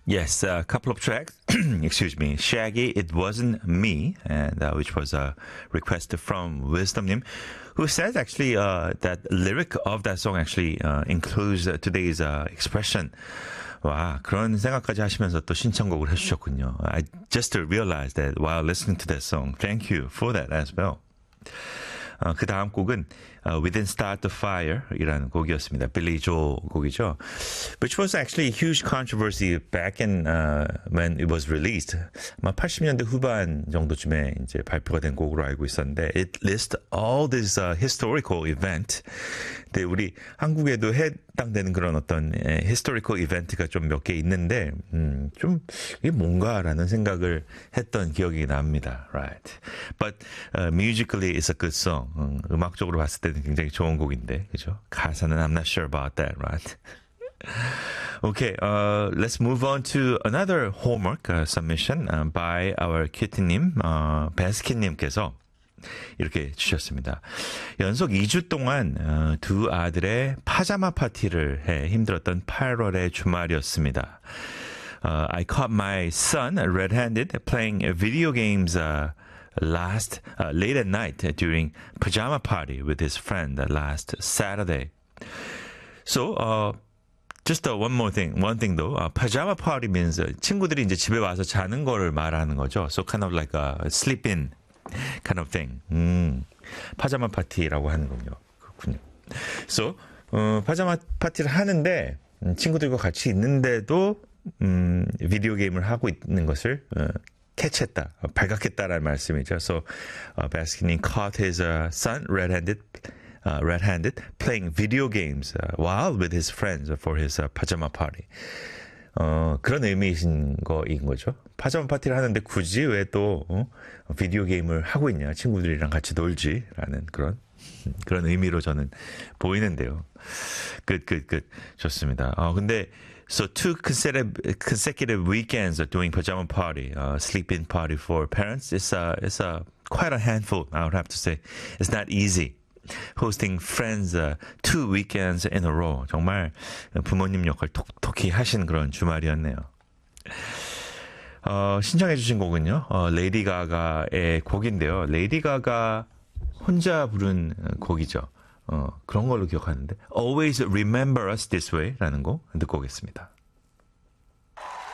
Yes, a couple of tracks. Excuse me. Shaggy, It Wasn't Me, and which was a request from Wisdom님, who says actually that lyric of that song actually includes today's expression. 와, 그런 생각까지 하시면서 또 신청곡을 해주셨군요. I just realized that while listening to that song. Thank you for that as well. 그 다음 곡은 We Didn't Start the Fire 이라는 곡이었습니다. 빌리 조 곡이죠. Which was actually a huge controversy back in when it was released. 아마 80년대 후반 정도쯤에 이제 발표가 된 곡으로 알고 있었는데 It lists all this historical event. 근데 우리 한국에도 해당되는 그런 어떤 historical event가 좀 몇 개 있는데 좀 이게 뭔가라는 생각을 했던 기억이 납니다. Right. But musically it's a good song. 음악적으로 봤을 때는 굉장히 좋은 곡인데, 그죠? 가사는 I'm not sure about that, right? Okay, let's move on to another homework submission by our cutie-님, 베스킨님께서 이렇게 주셨습니다. 연속 2주 동안 두 아들의 파자마 파티를 해 힘들었던 8월의 주말이었습니다. I caught my son red-handed playing video games late at night during pajama party with his friend last Saturday. So, just one more thing. One thing though. Pajama party means 친구들이 이제 집에 와서 자는 거를 말하는 거죠. So kind of like a sleep-in kind of thing. 파자마 파티라고 하는군요. 그렇군요. So, 파자마 파티를 하는데 친구들과 같이 있는데도 비디오 게임을 하고 있는 것을 캐치했다, 발각했다라는 말씀이죠. So, Baskin caught his son red-handed playing video games while with his friends for his pajama party. 그런 의미이신 거인 거죠. 파자마 파티를 하는데 굳이 왜 또 비디오 게임을 하고 있냐, 친구들이랑 같이 놀지라는 그런 의미로 저는 보이는데요. good. 좋습니다. 근데 So 2 consecutive weekends of doing pajama party, sleep-in party for parents is quite a handful, I would have to say. It's not easy. Hosting friends 2 weekends in a row. 정말 부모님 역할 톡톡히 하신 그런 주말이었네요. 신청해 주신 곡은요. 레이디 가가의 곡인데요. 레이디 가가 혼자 부른 곡이죠. 그런 걸로 기억하는데 Always Remember Us This Way 라는 곡 듣고 오겠습니다.